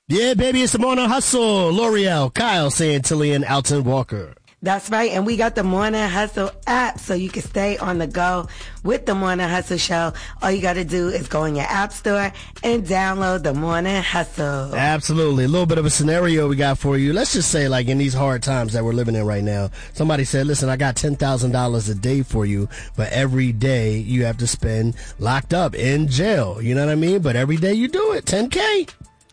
Yeah, baby, it's the Morning Hustle. L'Oreal, Kyle, Santillian, Alton Walker. That's right, and we got the Morning Hustle app, so you can stay on the go with the Morning Hustle show. All you got to do is go in your app store and download the Morning Hustle. Absolutely. A little bit of a scenario we got for you. Let's just say, like, in these hard times that we're living in right now, somebody said, listen, I got $10,000 a day for you, but every day you have to spend locked up in jail. You know what I mean? But every day you do it. $10K.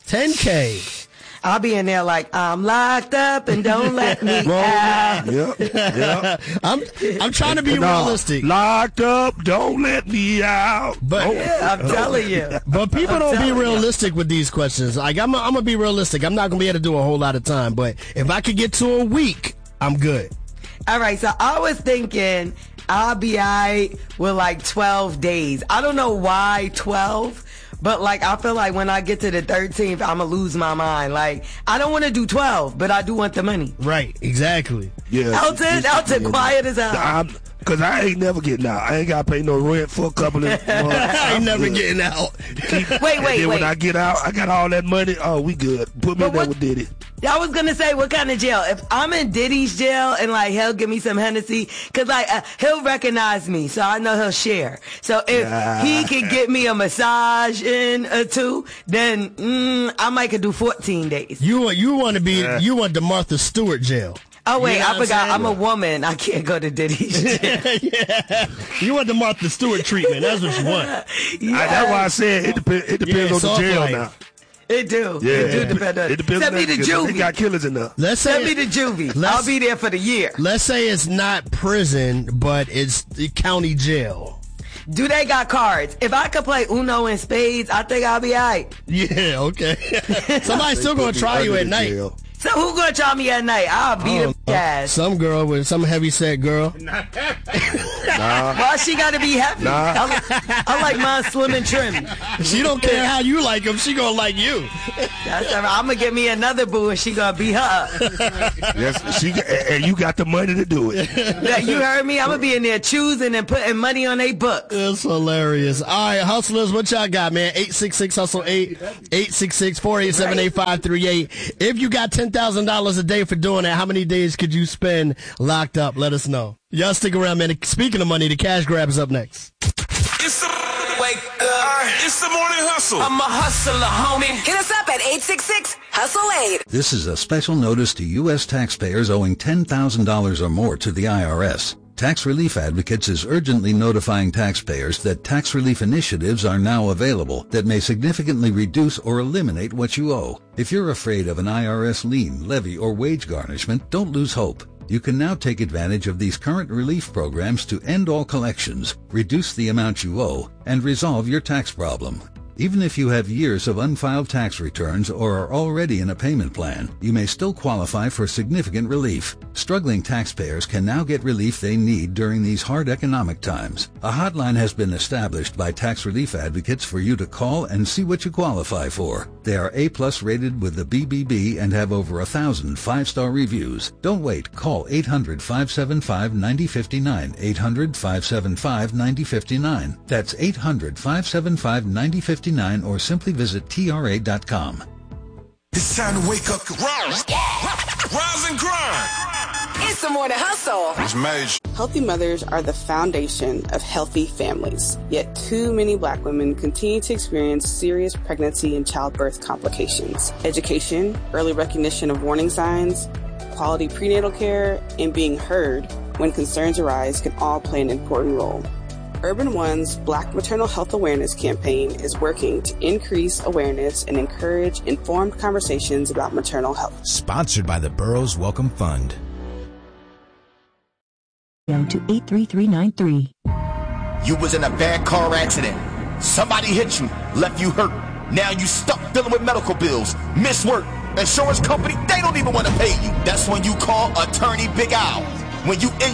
$10K. I'll be in there like, I'm locked up and don't let me out. Yeah. I'm trying to be realistic. Locked up, don't let me out. But I'm telling you. But people don't be realistic with these questions. Like, I'm going to be realistic. I'm not going to be able to do a whole lot of time. But if I could get to a week, I'm good. All right, so I was thinking I'll be all right with like 12 days. I don't know why 12. But, like, I feel like when I get to the 13th, I'm going to lose my mind. Like, I don't want to do 12, but I do want the money. Right, exactly. Yeah. Alton, quiet as hell. Because I ain't never getting out. I ain't got to pay no rent for a couple of months. I ain't never getting out. Wait. When I get out, I got all that money. Oh, we good. Put me in there with Diddy. I was going to say, what kind of jail? If I'm in Diddy's jail and, like, he'll give me some Hennessy, because, like, he'll recognize me, so I know he'll share. So if he can get me a massage in or two, then I might could do 14 days. You want the Martha Stewart jail. Oh, wait, you know I forgot. I'm a woman. I can't go to Diddy's jail. Yeah. You want the Martha Stewart treatment. That's what you want. That's why I said it depends on the jail now. It do. Yeah. It do depend on. It depends Send me to juvie. They got killers in there. Send me to juvie. I'll be there for the year. Let's say it's not prison, but it's the county jail. Do they got cards? If I could play Uno and spades, I think I'll be all right. Yeah, okay. Somebody's still going to try you at night. Jail. So who gonna try me at night? I'll beat the ass. Some girl with some heavy set girl. Nah. Why she gotta be heavy? Nah. I like mine slim and trim. She don't care how you like them. She gonna like you. That's all right. I'm gonna get me another boo and she gonna beat her up. Yes, and you got the money to do it. You heard me? I'm gonna be in there choosing and putting money on they books. It's hilarious. All right, hustlers, what y'all got, man? 866-HUSTLE-8, 866-487-8538. If you got $10,000 a day for doing that, how many days could you spend locked up? Let us know. Y'all stick around, man. Speaking of money, the cash grab is up next. It's the Morning Hustle. I'm a hustler, homie. Hit us up at 866-HUSTLE-8. This is a special notice to U.S. taxpayers owing $10,000 or more to the IRS. Tax Relief Advocates is urgently notifying taxpayers that tax relief initiatives are now available that may significantly reduce or eliminate what you owe. If you're afraid of an IRS lien, levy, or wage garnishment, don't lose hope. You can now take advantage of these current relief programs to end all collections, reduce the amount you owe, and resolve your tax problem. Even if you have years of unfiled tax returns or are already in a payment plan, you may still qualify for significant relief. Struggling taxpayers can now get relief they need during these hard economic times. A hotline has been established by Tax Relief Advocates for you to call and see what you qualify for. They are A+ rated with the BBB and have over 1,000 5-star reviews. Don't wait. Call 800-575-9059. 800-575-9059. That's 800-575-9059. Or simply visit TRA.com. It's time to wake up. Rise and grind. It's the Morning Hustle. It's major. Healthy mothers are the foundation of healthy families. Yet too many Black women continue to experience serious pregnancy and childbirth complications. Education, early recognition of warning signs, quality prenatal care, and being heard when concerns arise can all play an important role. Urban One's Black Maternal Health Awareness Campaign is working to increase awareness and encourage informed conversations about maternal health. Sponsored by the Burroughs Welcome Fund. To 83393. You was in a bad car accident. Somebody hit you, left you hurt. Now you stuck dealing with medical bills, missed work. Insurance company, they don't even want to pay you. That's when you call Attorney Big Al. When you